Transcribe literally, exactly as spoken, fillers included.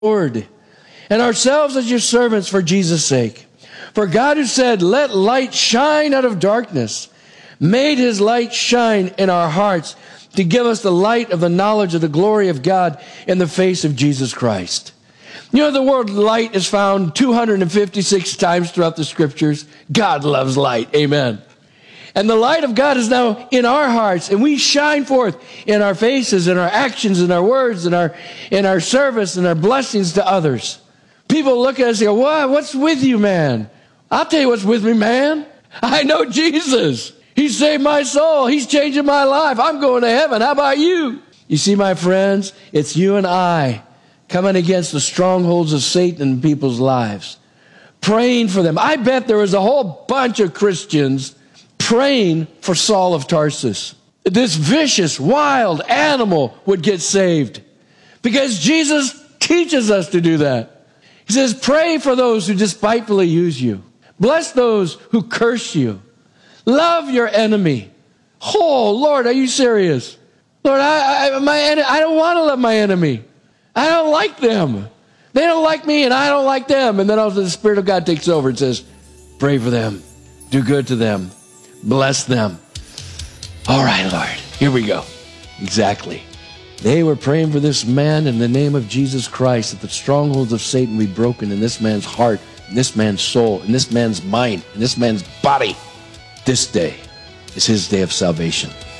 Lord, and ourselves as your servants for Jesus' sake. For God, who said, let light shine out of darkness, made his light shine in our hearts to give us the light of the knowledge of the glory of God in the face of Jesus Christ. You know, the word light is found two hundred fifty-six times throughout the scriptures. God loves light. Amen. And the light of God is now in our hearts, and we shine forth in our faces, in our actions, in our words, in our, in our service, and our blessings to others. People look at us and go, what? What's with you, man? I'll tell you what's with me, man. I know Jesus. He saved my soul. He's changing my life. I'm going to heaven. How about you? You see, my friends, it's you and I coming against the strongholds of Satan in people's lives, praying for them. I bet there was a whole bunch of Christians praying for Saul of Tarsus. This vicious, wild animal would get saved because Jesus teaches us to do that. He says, pray for those who despitefully use you. Bless those who curse you. Love your enemy. Oh, Lord, are you serious? Lord, I, I, my, I don't want to love my enemy. I don't like them. They don't like me and I don't like them. And then all of a sudden the Spirit of God takes over and says, pray for them. Do good to them. Bless them. All right, Lord, here we go. Exactly. They were praying for this man in the name of Jesus Christ, that the strongholds of Satan be broken in this man's heart, in this man's soul, in this man's mind, in this man's body. This day is his day of salvation.